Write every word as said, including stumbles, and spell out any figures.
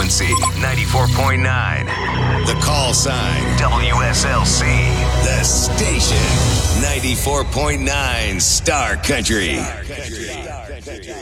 frequency, ninety-four point nine. The call sign, W S L C. The station, ninety-four point nine Star Country.